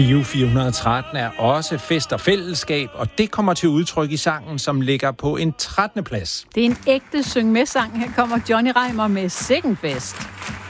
Pio 413 er også fest og fællesskab, og det kommer til udtryk i sangen, som ligger på en 13. plads. Det er en ægte syng med sang. Her kommer Johnny Reimer med Sikkenfest.